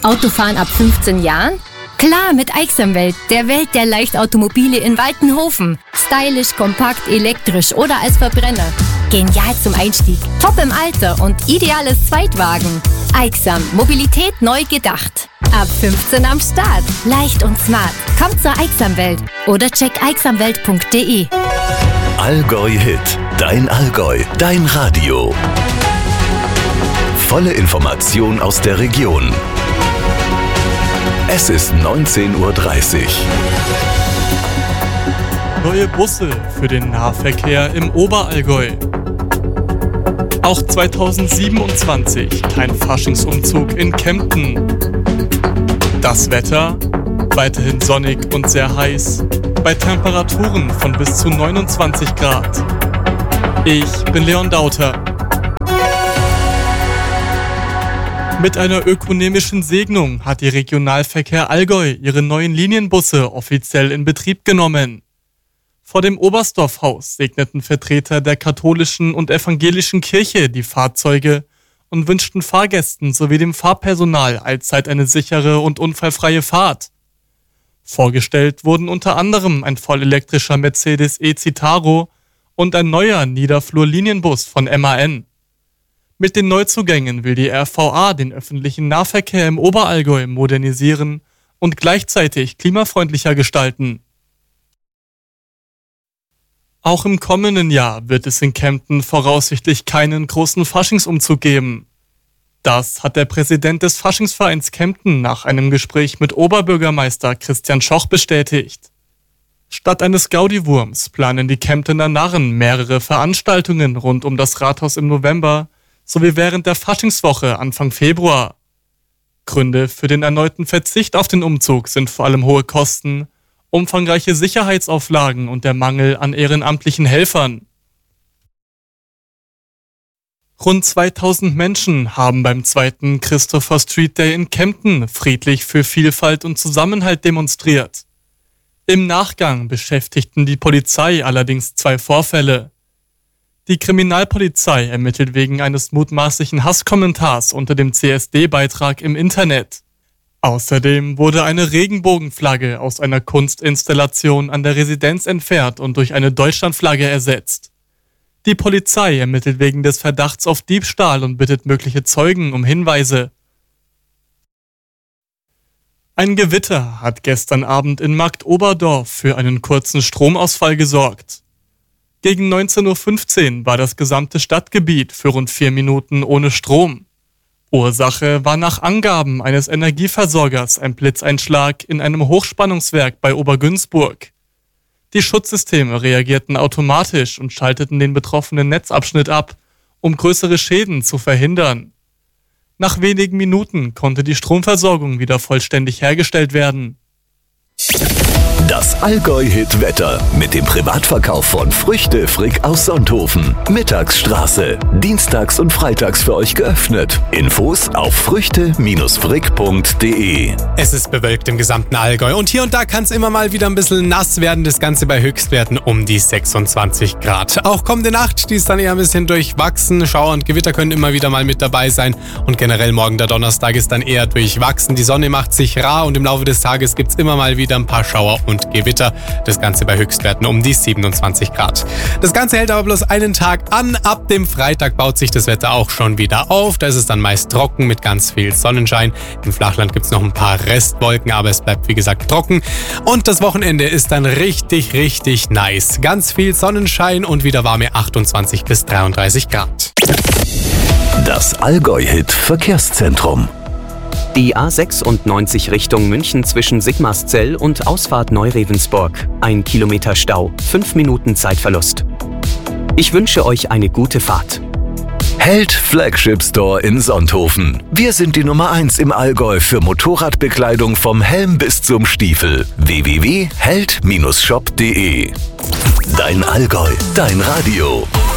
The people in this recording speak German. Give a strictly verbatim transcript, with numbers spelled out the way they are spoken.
Autofahren ab fünfzehn Jahren? Klar, mit Aixamwelt, der Welt der Leichtautomobile in Waltenhofen. Stylisch, kompakt, elektrisch oder als Verbrenner. Genial zum Einstieg, top im Alter und ideales Zweitwagen. Aixam, Mobilität neu gedacht. Ab fünfzehn am Start. Leicht und smart. Kommt zur Aixamwelt oder check aixamwelt punkt de. Allgäu Hit. Dein Allgäu. Dein Radio. Volle Information aus der Region. Es ist neunzehn Uhr dreißig. Neue Busse für den Nahverkehr im Oberallgäu. Auch zweitausendsiebenundzwanzig kein Faschingsumzug in Kempten. Das Wetter? Weiterhin sonnig und sehr heiß, bei Temperaturen von bis zu neunundzwanzig Grad. Ich bin Leon Dauter. Mit einer ökonomischen Segnung hat die Regionalverkehr Allgäu ihre neuen Linienbusse offiziell in Betrieb genommen. Vor dem Oberstdorfhaus segneten Vertreter der katholischen und evangelischen Kirche die Fahrzeuge und wünschten Fahrgästen sowie dem Fahrpersonal allzeit eine sichere und unfallfreie Fahrt. Vorgestellt wurden unter anderem ein vollelektrischer Mercedes E-Citaro und ein neuer Niederflur-Linienbus von M A N. Mit den Neuzugängen will die R V A den öffentlichen Nahverkehr im Oberallgäu modernisieren und gleichzeitig klimafreundlicher gestalten. Auch im kommenden Jahr wird es in Kempten voraussichtlich keinen großen Faschingsumzug geben. Das hat der Präsident des Faschingsvereins Kempten nach einem Gespräch mit Oberbürgermeister Christian Schoch bestätigt. Statt eines Gaudi-Wurms planen die Kemptener Narren mehrere Veranstaltungen rund um das Rathaus im November sowie während der Faschingswoche Anfang Februar. Gründe für den erneuten Verzicht auf den Umzug sind vor allem hohe Kosten, umfangreiche Sicherheitsauflagen und der Mangel an ehrenamtlichen Helfern. Rund zweitausend Menschen haben beim zweiten Christopher Street Day in Kempten friedlich für Vielfalt und Zusammenhalt demonstriert. Im Nachgang beschäftigten die Polizei allerdings zwei Vorfälle. Die Kriminalpolizei ermittelt wegen eines mutmaßlichen Hasskommentars unter dem C S D-Beitrag im Internet. Außerdem wurde eine Regenbogenflagge aus einer Kunstinstallation an der Residenz entfernt und durch eine Deutschlandflagge ersetzt. Die Polizei ermittelt wegen des Verdachts auf Diebstahl und bittet mögliche Zeugen um Hinweise. Ein Gewitter hat gestern Abend in Marktoberdorf für einen kurzen Stromausfall gesorgt. Gegen neunzehn Uhr fünfzehn war das gesamte Stadtgebiet für rund vier Minuten ohne Strom. Ursache war nach Angaben eines Energieversorgers ein Blitzeinschlag in einem Hochspannungswerk bei Obergünzburg. Die Schutzsysteme reagierten automatisch und schalteten den betroffenen Netzabschnitt ab, um größere Schäden zu verhindern. Nach wenigen Minuten konnte die Stromversorgung wieder vollständig hergestellt werden. Das Allgäu-Hit-Wetter mit dem Privatverkauf von Früchte Frick aus Sonthofen. Mittagsstraße. Dienstags und freitags für euch geöffnet. Infos auf früchte frick punkt de. Es ist bewölkt im gesamten Allgäu und hier und da kann es immer mal wieder ein bisschen nass werden. Das Ganze bei Höchstwerten um die sechsundzwanzig Grad. Auch kommende Nacht, die ist dann eher ein bisschen durchwachsen. Schauer und Gewitter können immer wieder mal mit dabei sein. Und generell morgen der Donnerstag ist dann eher durchwachsen. Die Sonne macht sich rar und im Laufe des Tages gibt es immer mal wieder ein paar Schauer und Gewitter. Das Ganze bei Höchstwerten um die siebenundzwanzig Grad. Das Ganze hält aber bloß einen Tag an. Ab dem Freitag baut sich das Wetter auch schon wieder auf. Da ist es dann meist trocken mit ganz viel Sonnenschein. Im Flachland gibt es noch ein paar Restwolken, aber es bleibt wie gesagt trocken. Und das Wochenende ist dann richtig, richtig nice. Ganz viel Sonnenschein und wieder warme achtundzwanzig bis dreiunddreißig Grad. Das Allgäu-Hit Verkehrszentrum. Die A sechsundneunzig Richtung München zwischen Sigmarszell und Ausfahrt Neu-Ravensburg. Ein Kilometer Stau, fünf Minuten Zeitverlust. Ich wünsche euch eine gute Fahrt. Held Flagship Store in Sonthofen. Wir sind die Nummer eins im Allgäu für Motorradbekleidung vom Helm bis zum Stiefel. w w w punkt held Bindestrich shop punkt de. Dein Allgäu, dein Radio.